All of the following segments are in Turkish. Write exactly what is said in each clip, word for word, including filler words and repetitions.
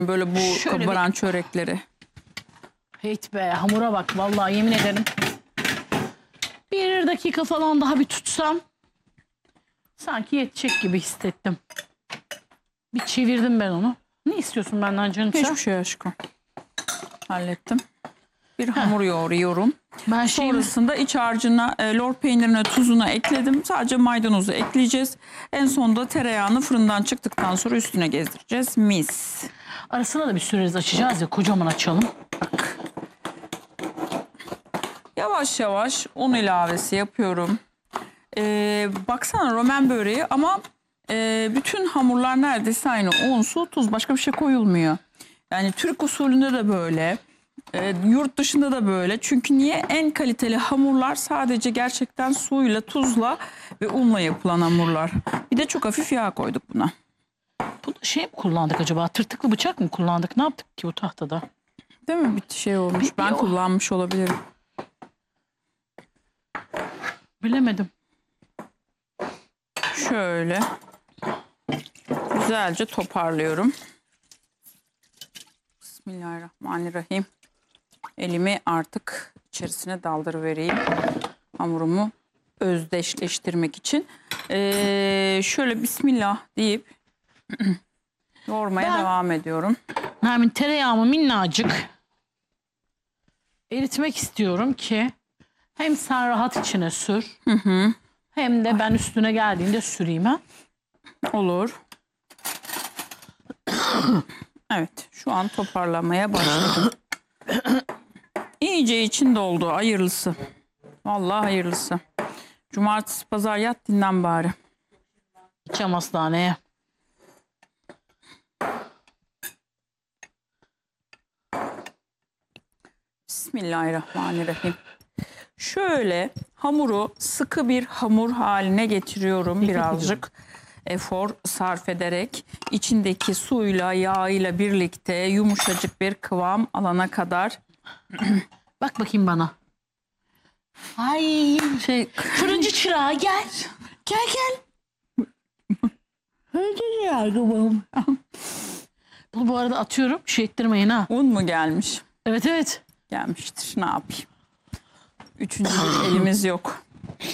Böyle bu Şöyle kabaran bir... çörekleri. Heyt be, hamura bak vallahi yemin ederim. Bir dakika falan daha bir tutsam sanki yetecek gibi hissettim. Bir çevirdim ben onu. Ne istiyorsun benden canım sen? Hiçbir şey aşkım. Hallettim. Bir hamur yoğuruyorum. Ben şeyimi... Sonrasında iç harcına, e, lor peynirine, tuzuna ekledim. Sadece maydanozu ekleyeceğiz. En sonunda tereyağını fırından çıktıktan sonra üstüne gezdireceğiz. Mis. Arasına da bir süreriz, açacağız ya, kocaman açalım. Bak. Yavaş yavaş un ilavesi yapıyorum. Ee, baksana romen böreği ama e, bütün hamurlar neredeyse aynı. Un, su, tuz, başka bir şey koyulmuyor. Yani Türk usulünde de böyle. E, yurt dışında da böyle. Çünkü niye? En kaliteli hamurlar sadece gerçekten suyla, tuzla ve unla yapılan hamurlar. Bir de çok hafif yağ koyduk buna. Bu şey mi kullandık acaba? Tırtıklı bıçak mı kullandık? Ne yaptık ki bu tahtada? Değil mi? Bir şey olmuş. Bir, ben bir kullanmış olabilirim. Bilemedim. Şöyle güzelce toparlıyorum. Bismillahirrahmanirrahim. Elimi artık içerisine daldırıvereyim. Hamurumu özdeşleştirmek için. Ee, şöyle bismillah deyip yoğurmaya Ben, devam ediyorum. Nermin, tereyağımı minnacık eritmek istiyorum ki hem sen rahat içine sür, Hı hı. hem de ben üstüne geldiğinde süreyim ha. Olur. Evet, şu an toparlamaya başladım. İyice için doldu, hayırlısı. Vallahi hayırlısı. Cumartesi pazar yat dinlen bari. Gideceğim hastaneye. Bismillahirrahmanirrahim. Şöyle hamuru sıkı bir hamur haline getiriyorum. Birazcık efor sarf ederek içindeki suyla yağıyla birlikte yumuşacık bir kıvam alana kadar. Bak bakayım bana. Ay Şey, fırıncı çırağı gel. Gel gel. Fırıncı çırağı babam. Bunu bu arada atıyorum. Şey ettirmeyin ha. un mu gelmiş? Evet evet. Gelmiştir. Ne yapayım? Üçüncü bir elimiz yok.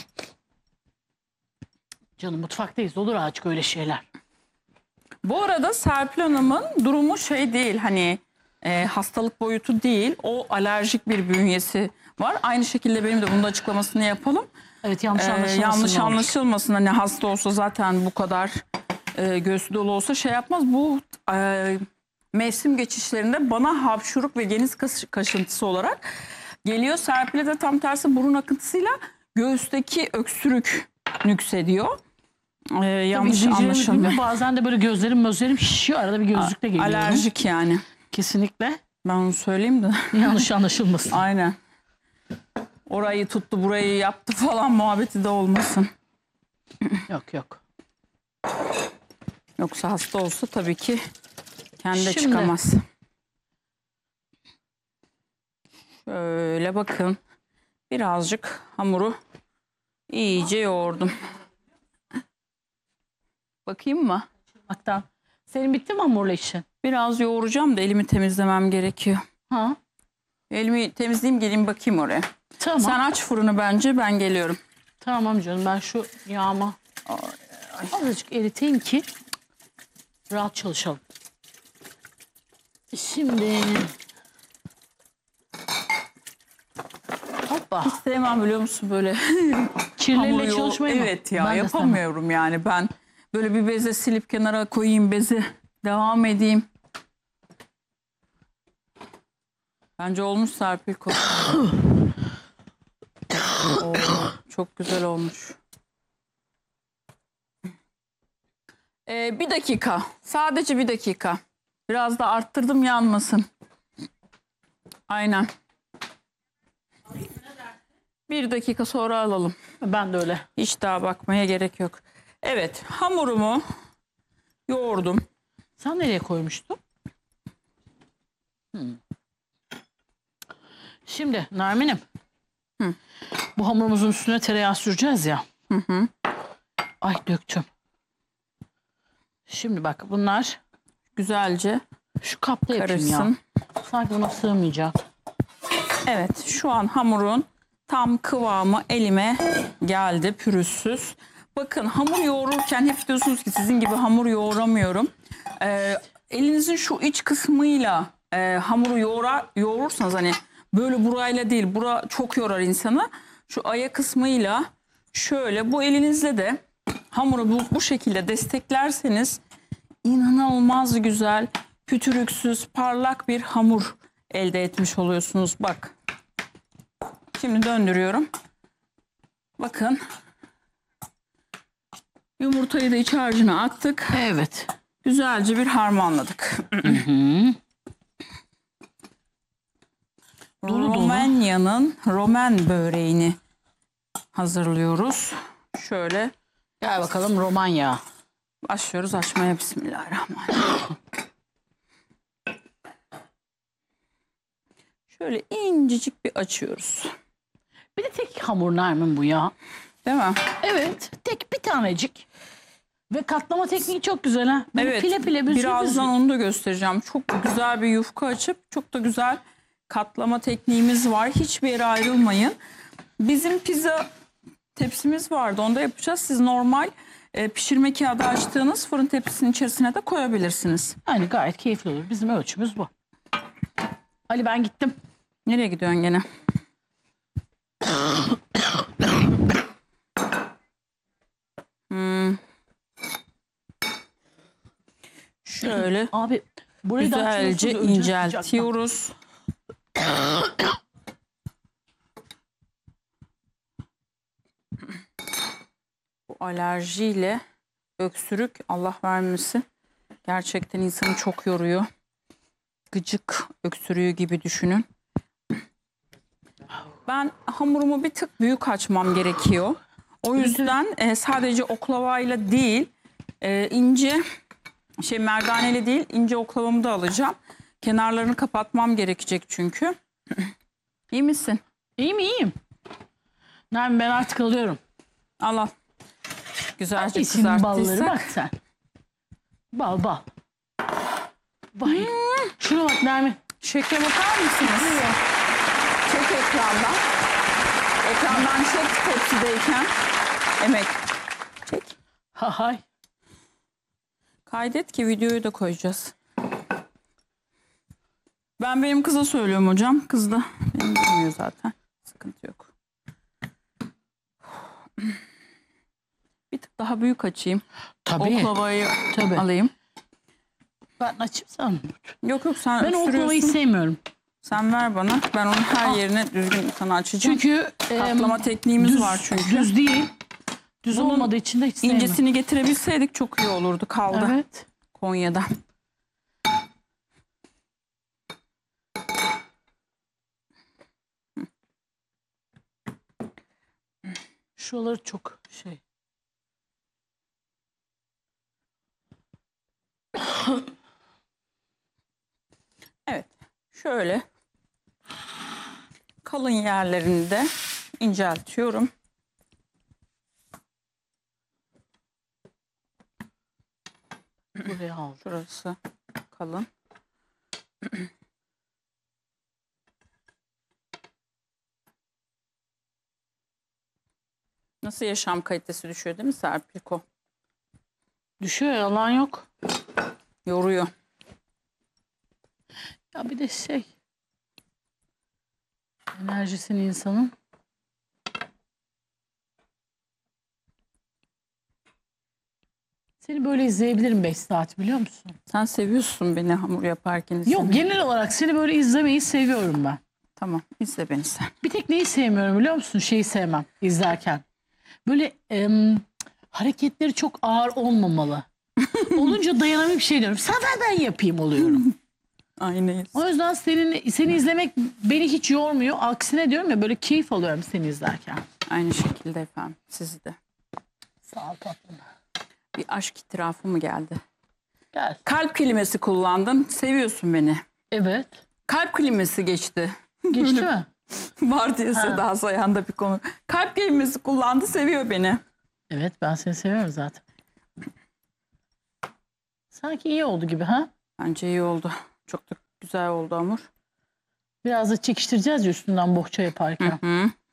Canım mutfaktayız. Olur açık öyle şeyler. Bu arada Serpil Hanım'ın durumu şey değil, hani e, hastalık boyutu değil, o alerjik bir bünyesi var. Aynı şekilde benim de bunun da açıklamasını yapalım. Evet, yanlış Ee, anlaşılmasın. yanlış ne olur. anlaşılmasın. Hani hasta olsa zaten bu kadar e, göğsü dolu olsa şey yapmaz. Bu e, mevsim geçişlerinde bana hapşuruk ve geniz kaş- kaşıntısı olarak geliyor. Serpil'e de tam tersi burun akıntısıyla göğüsteki öksürük nüksediyor. Ee, yanlış anlaşılma. Bazen de böyle gözlerim gözlerim şişiyor. Arada bir gözlükle geliyorum. Alerjik yani. Kesinlikle. Ben onu söyleyeyim de. Yanlış anlaşılmasın. Aynen. Orayı tuttu, burayı yaptı falan muhabbeti de olmasın. Yok yok. Yoksa hasta olsa tabii ki kendi de Şimdi- çıkamaz. Şöyle bakın. Birazcık hamuru iyice yoğurdum. Bakayım mı? Hatta senin bitti mi hamurla işin? Biraz yoğuracağım da elimi temizlemem gerekiyor. Ha? Elimi temizleyeyim, geleyim bakayım oraya. Tamam. Sen aç fırını bence, ben geliyorum. Tamam canım, ben şu yağma azıcık eriteyim ki rahat çalışalım. Şimdi hoppa. Hiç sevmem biliyor musun böyle Kirliyle hamuru yoğur- çalışmayı mı? Evet ya, Ben de yapamıyorum yani ben. Böyle bir beze silip kenara koyayım, bezi devam edeyim. Bence olmuş Serpil. Oo, çok güzel olmuş. Ee, bir dakika. Sadece bir dakika. Biraz da arttırdım, yanmasın. Aynen. Bir dakika sonra alalım. Ben de öyle. Hiç daha bakmaya gerek yok. Evet, hamurumu yoğurdum. Sen nereye koymuştun? Hmm. Şimdi Nermin'im. Hı. Bu hamurumuzun üstüne tereyağı süreceğiz ya. Hı hı. Ay döktüm. Şimdi bak bunlar Güzelce Şu kapta yapayım ya. Karışsın. Sanki buna sığmayacak. Evet, şu an hamurun tam kıvamı elime geldi, pürüzsüz. Bakın hamur yoğururken hep diyorsunuz ki sizin gibi hamur yoğuramıyorum. Ee, elinizin şu iç kısmıyla e, hamuru yoğura, yoğurursanız hani böyle burayla değil, bura çok yorar insanı. Şu aya kısmıyla şöyle bu elinizle de hamuru bu, bu şekilde desteklerseniz inanılmaz güzel, pütürüksüz, parlak bir hamur elde etmiş oluyorsunuz. Bak. Şimdi döndürüyorum. Bakın. Yumurtayı da iç harcına attık. Evet. Güzelce bir harmanladık. Dolu dolu. Romanya'nın Romen böreğini hazırlıyoruz. Şöyle Gel bakalım Romanya. başlıyoruz açmaya. Bismillahirrahmanirrahim. Şöyle incecik bir açıyoruz. Bir de tek hamur Nermin bu ya. Değil mi? Evet. Tek bir tanecik. Ve katlama tekniği çok güzel ha. Böyle Evet. Pile pile büzür Birazdan büzür. onu da göstereceğim. Çok güzel bir yufka açıp çok da güzel katlama tekniğimiz var. Hiçbir yere ayrılmayın. Bizim pizza tepsimiz vardı. Onda yapacağız. Siz normal e, pişirme kağıdı açtığınız fırın tepsisinin içerisine de koyabilirsiniz. Yani gayet keyifli olur. Bizim ölçümüz bu. Ali ben gittim. Nereye gidiyorsun gene? Hmm. Şöyle Abi burayı da güzelce açıyorsunuz, öleceğiz sıcaktan. inceltiyoruz. Bu alerjiyle öksürük Allah vermesin. Gerçekten insanı çok yoruyor. Gıcık öksürüğü gibi düşünün. Ben hamurumu bir tık büyük açmam gerekiyor. O yüzden e, sadece oklavayla değil, e, ince şey merdaneyle değil, ince oklavamı da alacağım. Kenarlarını kapatmam gerekecek çünkü. İyi misin? İyiyim iyiyim. Nermin ben artık alıyorum. Al al. Güzelce Esin balları bak kızarttıysak. sen. Bal bal. Vay. Şuna bak Nermin. Şekle bakar mısınız? Çek ekrandan. Ekrandan çek tepsideyken. Emek. Çek. Ha hay. Kaydet ki videoyu da koyacağız. Ben benim kıza söylüyorum hocam. Kız da benim bilmiyor zaten. Sıkıntı yok. Bir tık daha büyük açayım. Tabii. Oklavayı Tabii. alayım. Ben açayım sen. Yok yok sen Ben oklavayı öksürüyorsun. sevmiyorum. Sen ver bana. Ben onun her yerine düzgün sana açacağım. Çünkü katlama em, tekniğimiz düz, var çünkü. Düz değil. Düz Bunun olmadığı için de hiç sevmem. İncesini getirebilseydik çok iyi olurdu. Kaldı Evet. Konya'da. Şuraları çok şey. Evet. Şöyle kalın yerlerini de inceltiyorum. Buraya aldım. Şurası kalın. Nasıl yaşam kalitesi düşüyor değil mi Serpilko? Düşüyor yalan yok. Yoruyor. Ya bir de şey. Enerjisini insanın. Seni böyle izleyebilirim beş saat biliyor musun? Sen seviyorsun beni hamur yaparken. Yok izlemeyi. genel olarak seni böyle izlemeyi seviyorum ben. Tamam izle beni sen. Bir tek neyi sevmiyorum biliyor musun? Şeyi sevmem izlerken. Böyle em, hareketleri çok ağır olmamalı. Olunca dayanamayıp şey diyorum. Sefer ben yapayım oluyorum. Aynıyız. O yüzden senin, seni izlemek beni hiç yormuyor. Aksine diyorum ya böyle keyif alıyorum seni izlerken. Aynı şekilde efendim sizi de. Sağ ol tatlım. Bir aşk itirafı mı geldi? Gel. Kalp kelimesi kullandın. Seviyorsun beni. Evet. Kalp kelimesi geçti. Geçti mi? Var diye Seda Sayan'da bir konu. Kalp kelimesi kullandı. Seviyor beni. Evet ben seni seviyorum zaten. Sanki iyi oldu gibi ha? Bence iyi oldu. Çok da güzel oldu hamur. Biraz da çekiştireceğiz ya üstünden bohça yaparken. Hı.